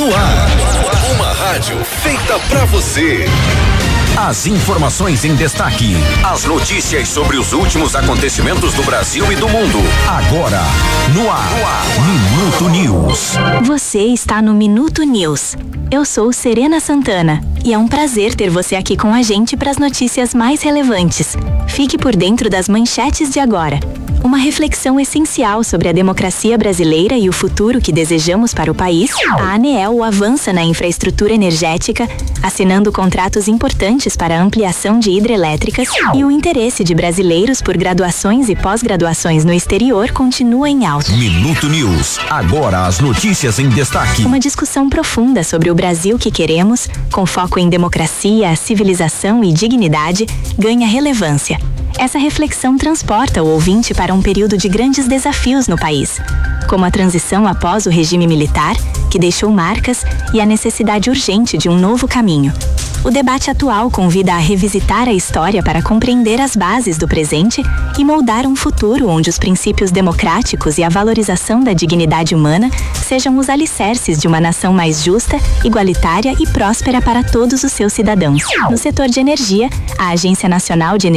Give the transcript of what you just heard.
no ar. Uma rádio feita pra você. As informações em destaque. As notícias sobre os últimos acontecimentos do Brasil e do mundo. Agora, no ar. Minuto News. Você está no Minuto News. Eu sou Serena Santana e é um prazer ter você aqui com a gente para as notícias mais relevantes. Fique por dentro das manchetes de agora. Uma reflexão essencial sobre a democracia brasileira e o futuro que desejamos para o país, a ANEEL avança na infraestrutura energética, assinando contratos importantes para a ampliação de hidrelétricas, e o interesse de brasileiros por graduações e pós-graduações no exterior continua em alta. Minuto News. Agora as notícias em destaque. Uma discussão profunda sobre o Brasil que queremos, com foco em democracia, civilização e dignidade, ganha relevância. Essa reflexão transporta o ouvinte para um período de grandes desafios no país, como a transição após o regime militar, que deixou marcas, e a necessidade urgente de um novo caminho. O debate atual convida a revisitar a história para compreender as bases do presente e moldar um futuro onde os princípios democráticos e a valorização da dignidade humana sejam os alicerces de uma nação mais justa, igualitária e próspera para todos os seus cidadãos. No setor de energia, a Agência Nacional de